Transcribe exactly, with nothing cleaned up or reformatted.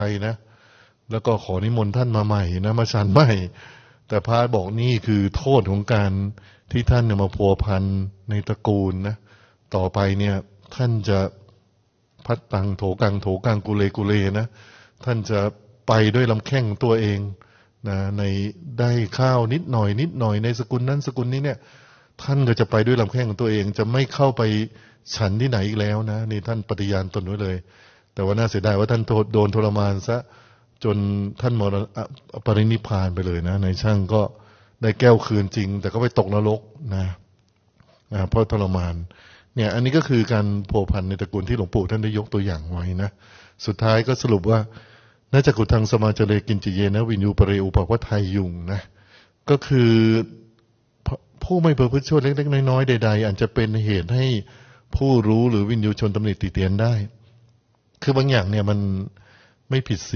ไปนะแล้วก็ขอนิมนต์ท่านมาใหม่นะมาฉันใหม่แต่พระบอกนี่คือโทษของการที่ท่านเนี่ยมาพัวพันในตระกูลนะต่อไปเนี่ยท่านจะพัดตังโถกังโถกังกุเลกุเลนะท่านจะไปด้วยลำแข้งตัวเองนะในได้ข้าวนิดหน่อยนิดหน่อยในสกุลนั้นสกุลนี้เนี่ยท่านก็จะไปด้วยลำแข้งของตัวเองจะไม่เข้าไปฉันที่ไหนอีกแล้วนะนี่ท่านปฏิญาณตนไว้เลยแต่ว่าน่าเสียดายว่าท่านโดนทรมานซะจนท่านมรณะปรินิพพานไปเลยนะในช่างก็ได้แก้วคืนจริงแต่ก็ไปตกนรกนะนะเพราะทรมานเนี่ยอันนี้ก็คือการพัวพันในตระกูลที่หลวงปู่ท่านได้ยกตัวอย่างไว้นะสุดท้ายก็สรุปว่าน่าจะกุทังสมาจเรกินจิเยนะวินยูปเรอุปวัฏไทยยุงนะก็คือผู้ไม่ประพฤติชั่วเล็กๆน้อยๆใดๆอาจจะเป็นเหตุให้ผู้รู้หรือวินยูชนตำหนิติเตียนได้คือบางอย่างเนี่ยมันไม่ผิด